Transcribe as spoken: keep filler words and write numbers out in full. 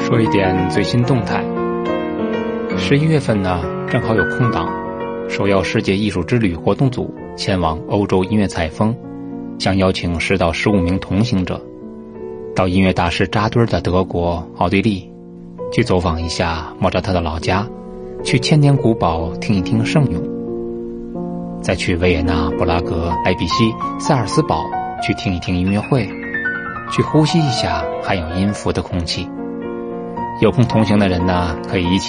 说一点最新动态。十一月份呢，正好有空档，受邀世界艺术之旅活动组前往欧洲音乐采风，将邀请十到十五名同行者到音乐大师扎堆的德国、奥地利，去走访一下莫扎特的老家，去千年古堡听一听圣咏，再去维也纳、布拉格、莱比锡、萨尔斯堡去听一听音乐会，去呼吸一下含有音符的空气。有空同行的人呢，可以一起